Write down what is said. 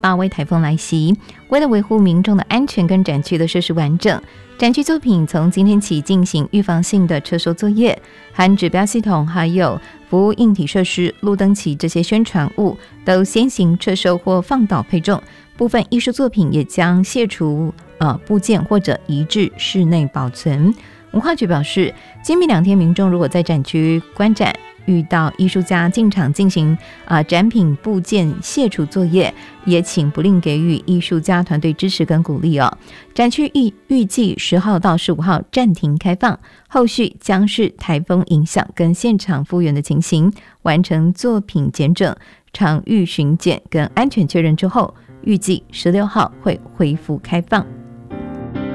八威台风来袭，为了维护民众的安全跟展区的设施完整，展区作品从今天起进行预防性的撤收作业，含指标系统还有服务硬体设施、路灯旗这些宣传物都先行撤收或放倒配重，部分艺术作品也将卸除部件或者移至室内保存。文化局表示，今明2天民众如果在展区观展遇到艺术家进场进行展品部件卸除作业，也请不吝给予艺术家团队支持跟鼓励哦。展区预计10号到15号暂停开放，后续将是台风影响跟现场复原的情形，完成作品检整、场域巡检跟安全确认之后，预计16号会恢复开放。